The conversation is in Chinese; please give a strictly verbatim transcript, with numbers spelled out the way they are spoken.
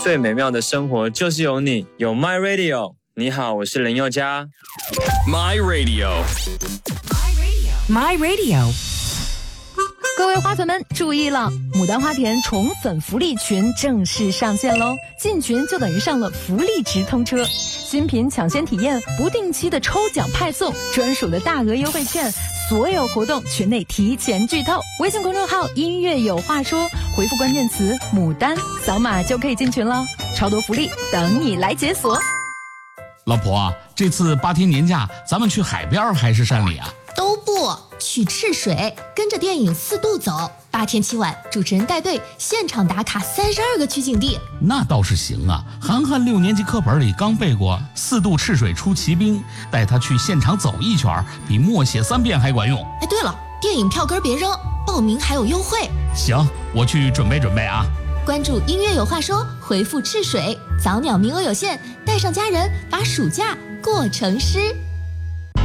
最美妙的生活就是有你，有 My Radio。你好，我是林宥嘉。 My Radio。 My Radio。各位花粉们注意了，牡丹花田宠粉福利群正式上线喽！进群就等于上了福利直通车，新品抢先体验，不定期的抽奖派送，专属的大额优惠券，所有活动群内提前剧透。微信公众号音乐有话说，回复关键词牡丹，扫码就可以进群了，超多福利等你来解锁。 老婆，这次八天年假咱们去海边还是山里啊？ 都不去赤水，跟着电影四渡走，八天七晚，主持人带队现场打卡三十二个取景地。 那倒是行啊，涵涵六年级课本里刚背过四渡赤水出奇兵，带他去现场走一圈，比默写三遍还管用。 哎，对了，电影票根别扔，报名还有优惠。 行，我去准备准备啊。 关注音乐有话说，回复赤水，早鸟名额有限，带上家人，把暑假过成诗。